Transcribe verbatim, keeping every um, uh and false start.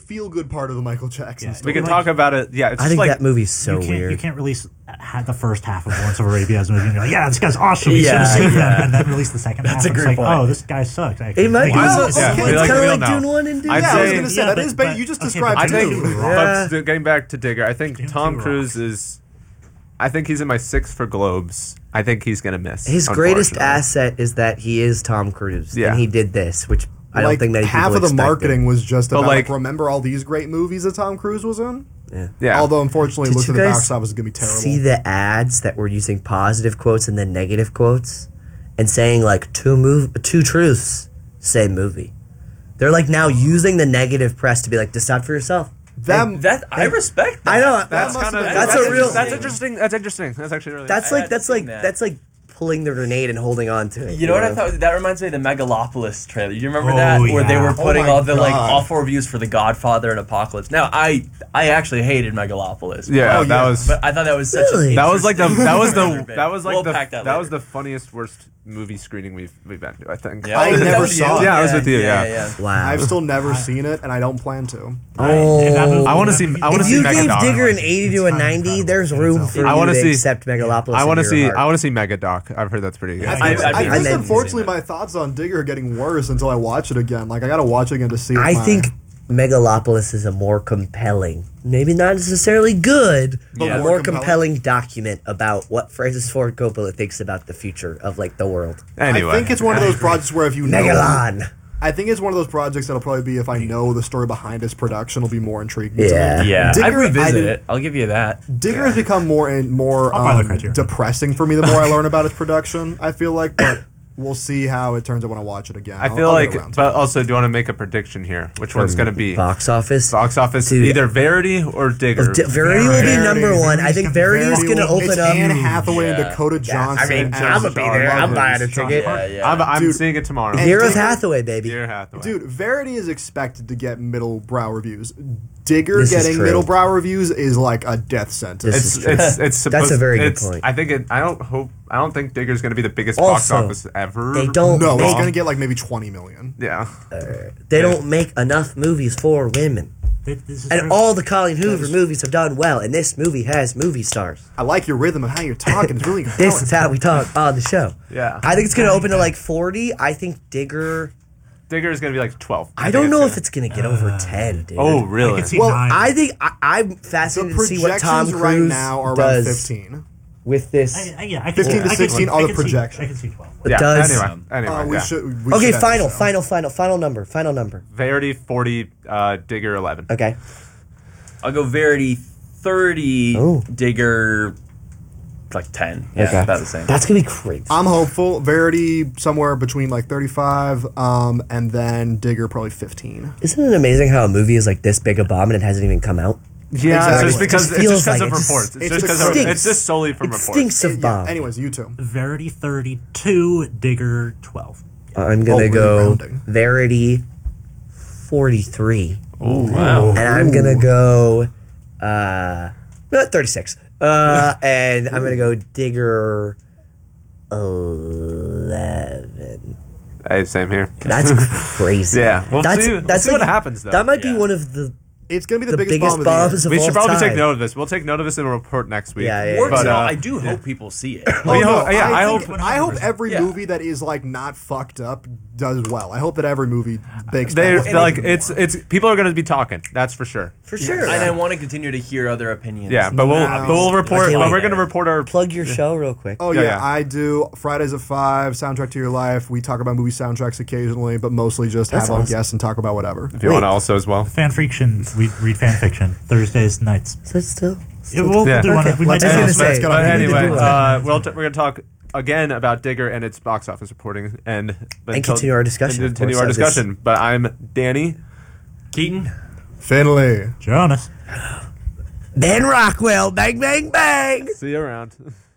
feel good part of the Michael Jackson Yeah, story. We can like- talk about it. Yeah, it's I just think like that movie's so you can't, weird. You can't release ha- the first half of Lawrence of Arabia as a movie and you're like, yeah, this guy's awesome. You Yeah, should have seen yeah. him. And then release the second That's half. a and it's great like, point. oh, this guy sucks. Actually. It might be. Why is Oh, it- okay, yeah, it's we kind like of real like now. Dune one and Dune I'd yeah, I two. was say- going to say, Yeah, that but- is, ba- but- you just okay, described but I think, Dune. Dune but Yeah. st- getting back to Digger, I think Dune Tom two Cruise rocks. is. I think he's in my sixth for Globes. I think he's gonna miss. His greatest unfortunately. asset is that he is Tom Cruise, Yeah. and he did this, which I don't like, think many half people of the expected. marketing was just But, about like, like- remember all these great movies that Tom Cruise was in. Yeah. Yeah. Although unfortunately, Did looks you at the guys box office is gonna be terrible. See the ads that were using positive quotes and then negative quotes, and saying like two move two truths, same movie. They're like now using the negative press to be like, decide for yourself. Them, That I respect. That. I know That's must kind have of been- that's that's a real- That's interesting. That's interesting. That's actually really. That's I like hadn't that's seen like that. that's like pulling the grenade and holding on to it. You know what I know? thought? That reminds me of the Megalopolis trailer. You remember Oh, that? Where they yeah. were Oh putting my all the like God. awful reviews for The Godfather and Apocalypse. Now, I I actually hated Megalopolis. yeah, Oh, that yeah. was. But I thought that was such Really? a that was like the that was the bit. that was like We'll the pack that that, was later. the funniest worst movie screening we've we've been to. I think. Yeah, I was that never with you? saw it. Yeah, I was with you, yeah. Wow. I've still never seen it, and I don't plan to. Oh. If that movie- I wanna that see- movie- I wanna If see you Megadon. gave Digger an It's eighty to a kind of ninety, incredible. there's room for I you wanna to see- accept Megalopolis. I want to see. I want to see Megadoc. I've heard that's pretty good. I I- think, I'd I be think interested in unfortunately, seeing that. my thoughts on Digger are getting worse until I watch it again. Like I gotta watch it again to see. If I my- think Megalopolis is a more compelling, maybe not necessarily good, but Yeah. more More compelling. compelling. document about what Francis Ford Coppola thinks about the future of like the world. Anyway, I think it's one of those projects where if you know, Megalon. I think it's one of those projects that'll probably be if I know the story behind its production, will be more intriguing. Yeah. to me. Yeah, Digger, I'd I revisit didn't- it. I'll give you that. Digger has become more and more I'll buy the um, Criterion. depressing for me the more I learn about its production. I feel like, but we'll see how it turns out when I watch it again. I I'll- feel I'll like, get around to but it. also, do you want to make a prediction here? Which one's going to be Box office. box office? Dude. Either Verity or Digger. D- Verity will be Verity. number one. I think Verity is going to Verity will- open it's up. Anne Hathaway Yeah. and Dakota Johnson. I mean, and I'm gonna be Sean there. I'm Lovelace. buying a ticket. Yeah, yeah. I'm, I'm Dude, seeing it tomorrow. and Dear of Digger- Hathaway, baby. Dear Hathaway. Dude, Verity is expected to get middlebrow reviews. Digger This is getting true. middlebrow reviews is like a death sentence. This It's is true. it's it's supposed, a very good it's, point. I think it. I don't hope. I don't think Digger's going to be the biggest Also, box office ever. They don't no, it's make, gonna get like maybe twenty million. Yeah. they don't make enough movies for women. This is And true. all the Colleen Hoover movies have done well, and this movie has movie stars. I like your rhythm and how you're talking. It's really This is how we talk on the show. Yeah. I think it's going to open to like forty. I think Digger. Digger is going to be like twelve. I don't know if gonna- it's going to get over ten, dude. Oh, I really? can see Well, nine. I think I, I'm The fascinated to see what Tom projections Cruise right now are around does fifteen. with this. I, I, yeah, I can fifteen see, to I can sixteen see- are I the can see- projections. I can see twelve. Yeah. does- Anyway. Anyway. Uh, we yeah. should. We Okay, should end final, the show. final, final, final number. Final number. Verity forty. Uh, Digger eleven. Okay. I'll go Verity thirty, Ooh. Digger like ten. Yeah, Okay. about the same. That's going to be crazy. I'm hopeful. Verity somewhere between like thirty-five, um, and then Digger probably fifteen. Isn't it amazing how a movie is like this big a bomb and it hasn't even come out? Yeah, Exactly. it's just because It just it's feels just because like of it just- reports. It's, it's just the because of, stinks. it's just solely from It reports. stinks of Yeah, bomb. anyways, you two. Verity thirty-two, Digger twelve. I'm Oh, gonna really go rounding. Verity forty-three, Oh wow. and I'm gonna go uh, no, thirty-six, uh, and I'm gonna go Digger eleven. Hey, same here. That's crazy. Yeah, we'll that's, see- we'll that's see what like- happens, though. That might Yeah. be one of the It's gonna be the, the biggest, biggest bomb bombs of the of year. We all should probably time. take note of this. We'll take note of this in a report next week. Yeah, yeah. Works But, well. uh, I do hope people see it. We Oh, no, hope, yeah, I, think, hope I hope every Yeah. movie that is like not fucked up does well. I hope that every movie makes. they're that like more. it's it's people are going to be talking. That's for sure. for sure. And I want to continue to hear other opinions. Yeah, but we'll No. but we'll report. Okay, But wait. we're going to report our. Plug your show real quick. Oh Yeah, yeah, yeah. I do. Fridays at five, soundtrack to your life. We talk about movie soundtracks occasionally, but mostly just That's have on awesome. guests and talk about whatever. If you want to also as well. Fan fiction. We read fan fiction Thursdays nights. So it's still. Yeah, we'll, Yeah. we'll do one. Okay, We might let's do just one. gonna say- Let's go. But We need to anyway, do one. uh, we'll t- we're going to talk again about Digger and its box office reporting and And continue our discussion, And of continue course, our of this. discussion. But I'm Danny. Keaton. Finley. Jonas. Ben Rockwell, bang, bang, bang. See you around.